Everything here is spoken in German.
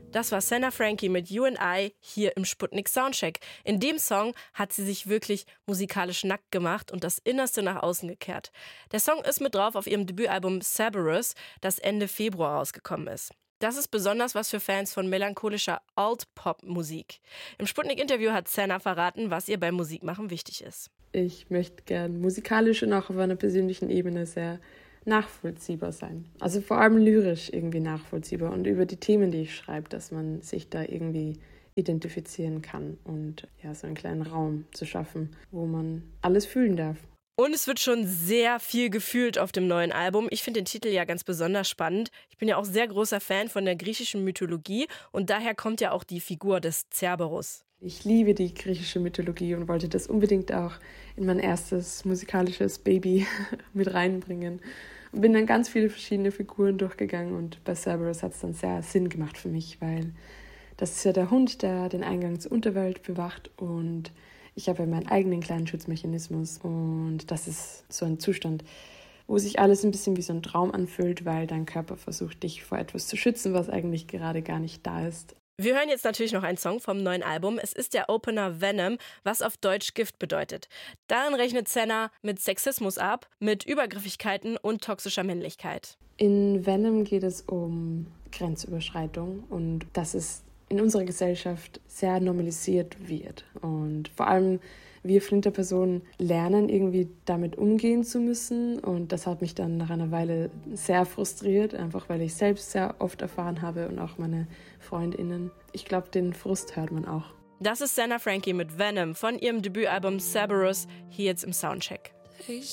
Das war Senna Frankie mit You and I hier im Sputnik Soundcheck. In dem Song hat sie sich wirklich musikalisch nackt gemacht und das Innerste nach außen gekehrt. Der Song ist mit drauf auf ihrem Debütalbum Cerberus, das Ende Februar rausgekommen ist. Das ist besonders was für Fans von melancholischer Alt-Pop-Musik. Im Sputnik-Interview hat Senna verraten, was ihr beim Musikmachen wichtig ist. Ich möchte gern musikalisch und auch auf einer persönlichen Ebene sehr nachvollziehbar sein. Also vor allem lyrisch irgendwie nachvollziehbar und über die Themen, die ich schreibe, dass man sich da irgendwie identifizieren kann und ja, so einen kleinen Raum zu schaffen, wo man alles fühlen darf. Und es wird schon sehr viel gefühlt auf dem neuen Album. Ich finde den Titel ja ganz besonders spannend. Ich bin ja auch sehr großer Fan von der griechischen Mythologie und daher kommt ja auch die Figur des Cerberus. Ich liebe die griechische Mythologie und wollte das unbedingt auch in mein erstes musikalisches Baby mit reinbringen. Und bin dann ganz viele verschiedene Figuren durchgegangen und bei Cerberus hat es dann sehr Sinn gemacht für mich, weil das ist ja der Hund, der den Eingang zur Unterwelt bewacht und ich habe ja meinen eigenen kleinen Schutzmechanismus und das ist so ein Zustand, wo sich alles ein bisschen wie so ein Traum anfühlt, weil dein Körper versucht, dich vor etwas zu schützen, was eigentlich gerade gar nicht da ist. Wir hören jetzt natürlich noch einen Song vom neuen Album. Es ist der Opener Venom, was auf Deutsch Gift bedeutet. Darin rechnet Senna mit Sexismus ab, mit Übergriffigkeiten und toxischer Männlichkeit. In Venom geht es um Grenzüberschreitung und dass es in unserer Gesellschaft sehr normalisiert wird. Und vor allem wir Flinterpersonen lernen irgendwie damit umgehen zu müssen und das hat mich dann nach einer Weile sehr frustriert, einfach weil ich selbst sehr oft erfahren habe und auch meine FreundInnen. Ich glaube, den Frust hört man auch. Das ist Senna Frankie mit Venom von ihrem Debütalbum Cerberus hier jetzt im Soundcheck.